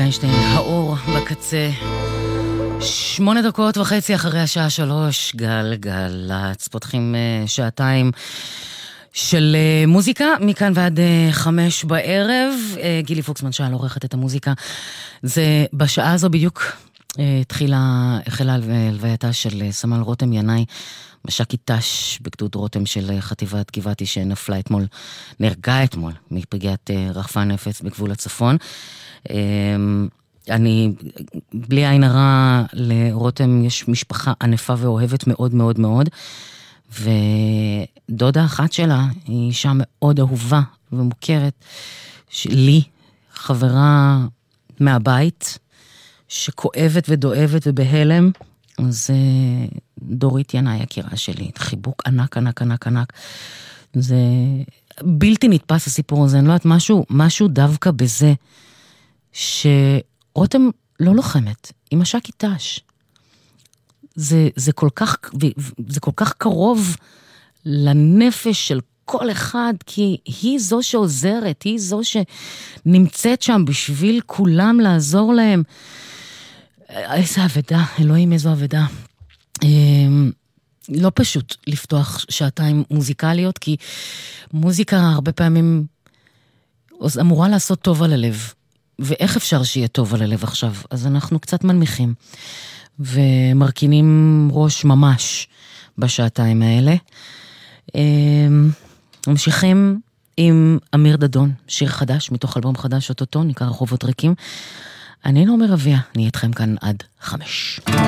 איינשטיין, האור בקצה. 8:30 אחרי השעה 3, גלגלצ, פותחים שעתיים של מוזיקה, מכאן ועד 5 בערב. גילי פוקסמן שאל עורכת את המוזיקה. זה בשעה הזו בדיוק החלה הלווייתה של סמל רותם ינאי, מש"קית ת"ש בגדוד רותם של חטיבת גבעתי, שנפלה אתמול, נהרגה אתמול מפגיעת רחפן נפץ בגבול הצפון. אני, בלי עין הרע, לרותם יש משפחה ענפה ואוהבת מאוד מאוד מאוד, ודודה אחת שלה היא אישה מאוד אהובה ומוכרת, לי, חברה מהבית, שכואבת ודואבת ובהלם. אז דורית ינאי, יקירה שלי, חיבוק ענק ענק ענק ענק. זה בלתי נתפס הסיפור הזה. אני לא יודעת, משהו דווקא בזה שרותם לא לוחמת, היא מש"קית ת"ש. זה כל כך קרוב לנפש של כל אחד, כי היא זו שעוזרת, היא זו שנמצאת שם בשביל כולם לעזור להם. איזה עבודה, אלוהים, איזו עבודה. לא פשוט לפתוח שעתיים מוזיקליות, כי מוזיקה הרבה פעמים אמורה לעשות טוב על הלב. ואיך אפשר שיהיה טוב על הלב עכשיו? אז אנחנו קצת מנמיכים, ומרכינים ראש ממש בשעתיים האלה. ממשיכים עם אמיר דדון, שיר חדש, מתוך אלבום חדש, אוטוטו, נקרא רחובות ריקים. אני נעמי רביע, אני איתכם כאן עד 5.